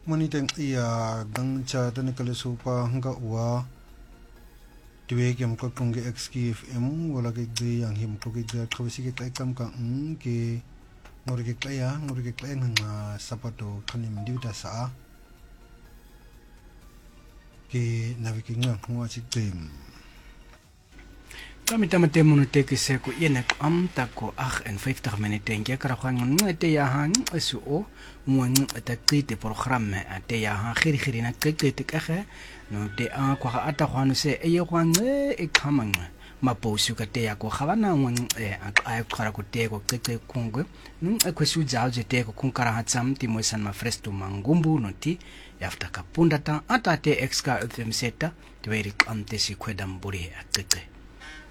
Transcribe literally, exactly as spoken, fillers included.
Moniteng iya gang cha tan kale sopa hanga wa Dwe kem ko kong X K F M wala ke de yang him ko ke de ko si ke kai kam ka ng ke ngor ke klaya ngor ke klaya nga sapato kanim diuta sa ke naviki nga ngwa si dem Kami tamate mono teke seko yenek am tako ach-en-vijftig minuten ke karakhwan ngete ya han esu o mwan ta krite programme ate ya han khiri khiri na krite ke no de a kwa ata khwanu se e yekwan e khamang maposu ka te ya ko khabana ngwan e a khara ko te ko krite kongwe no e kwesu jao je te ko kunkara hatsam ti moisan ma fresto mangumbu no ti yafta kapunda ta ata te exka F M seta te veri am te si kwedam buri a krite